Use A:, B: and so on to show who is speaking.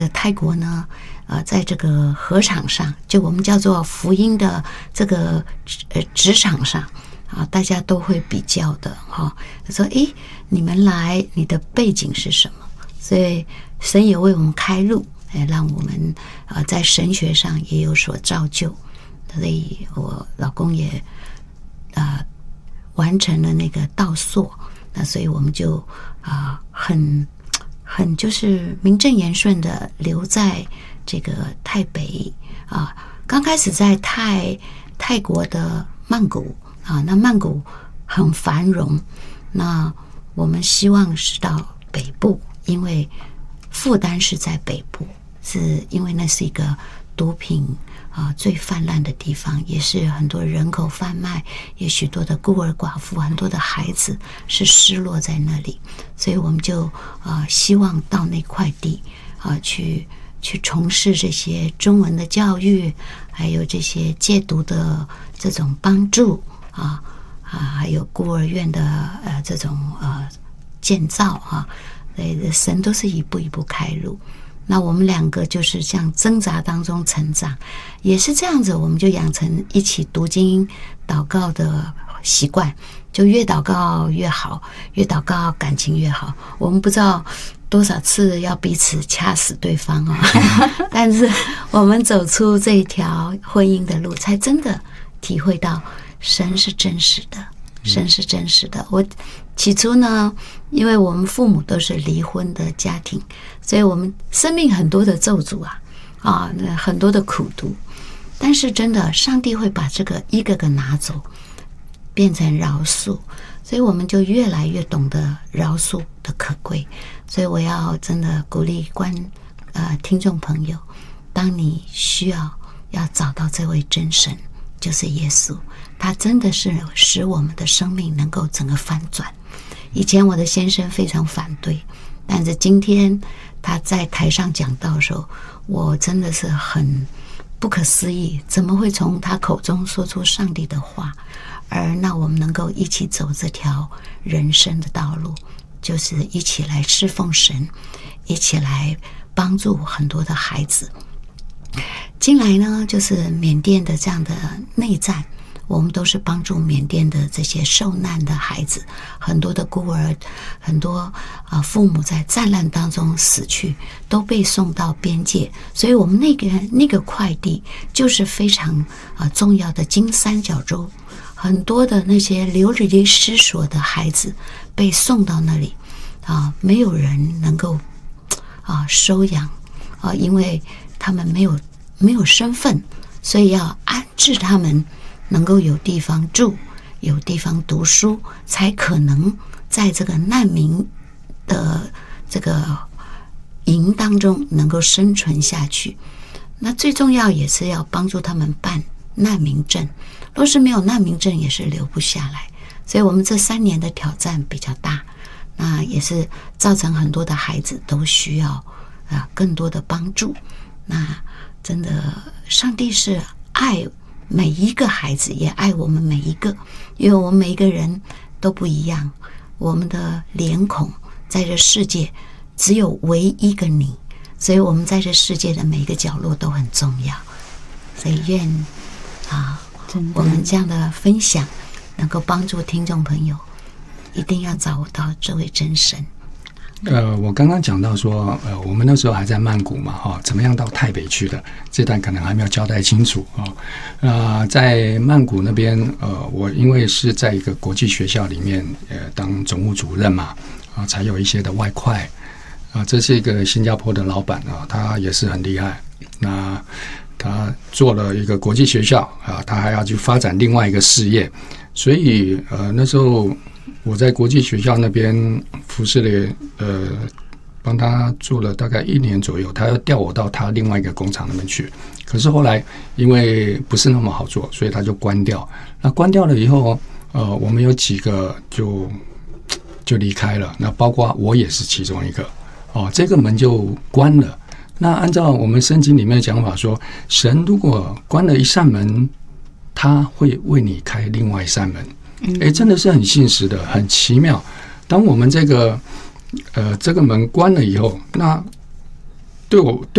A: 泰国呢，在这个禾场上，就我们叫做福音的这个职场上啊，大家都会比较的哈。他说：“诶，你们来，你的背景是什么？”所以神也为我们开路，让我们在神学上也有所造就。所以我老公也完成了那个道硕，那所以我们就很就是名正言顺的留在这个泰北啊。刚开始在泰国的曼谷啊，那曼谷很繁荣，那我们希望是到北部，因为负担是在北部，是因为那是一个毒品最泛滥的地方，也是很多人口贩卖，也许多的孤儿寡妇，很多的孩子是失落在那里，所以我们就希望到那块地去从事这些中文的教育，还有这些戒毒的这种帮助还有孤儿院的这种建造神都是一步一步开路。那我们两个就是这样挣扎当中成长，也是这样子，我们就养成一起读经祷告的习惯，就越祷告越好，越祷告感情越好。我们不知道多少次要彼此掐死对方但是我们走出这一条婚姻的路，才真的体会到神是真实的，神是真实的。我起初呢，因为我们父母都是离婚的家庭，所以我们生命很多的咒诅很多的苦毒，但是真的上帝会把这个一个个拿走，变成饶恕，所以我们就越来越懂得饶恕的可贵。所以我要真的鼓励听众朋友，当你需要找到这位真神，就是耶稣，他真的是使我们的生命能够整个翻转。以前我的先生非常反对，但是今天他在台上讲道的时候，我真的是很不可思议，怎么会从他口中说出上帝的话，而那我们能够一起走这条人生的道路，就是一起来侍奉神，一起来帮助很多的孩子。进来呢，就是缅甸的这样的内战，我们都是帮助缅甸的这些受难的孩子，很多的孤儿，很多父母在战乱当中死去，都被送到边界，所以我们那个块地就是非常重要的金三角洲，很多的那些流离失所的孩子被送到那里没有人能够收养因为他们没有身份，所以要安置他们，能够有地方住，有地方读书，才可能在这个难民的这个营当中能够生存下去。那最重要也是要帮助他们办难民证，若是没有难民证也是留不下来。所以我们这3年的挑战比较大，那也是造成很多的孩子都需要更多的帮助。那真的上帝是爱每一个孩子，也爱我们每一个，因为我们每一个人都不一样，我们的脸孔在这世界只有唯一个你，所以我们在这世界的每一个角落都很重要。所以愿我们这样的分享能够帮助听众朋友一定要找到这位真神。
B: 我刚刚讲到说，我们那时候还在曼谷嘛，怎么样到泰北去的？这段可能还没有交代清楚在曼谷那边，我因为是在一个国际学校里面，当总务主任嘛，才有一些的外快这是一个新加坡的老板他也是很厉害。那他做了一个国际学校他还要去发展另外一个事业，所以那时候我在国际学校那边服侍了帮他做了大概1年左右，他要调我到他另外一个工厂那边去。可是后来因为不是那么好做，所以他就关掉。那关掉了以后我们有几个就离开了，那包括我也是其中一个这个门就关了。那按照我们圣经里面的讲法说，神如果关了一扇门，他会为你开另外一扇门。真的是很信实的，很奇妙。当我们这个门关了以后，那对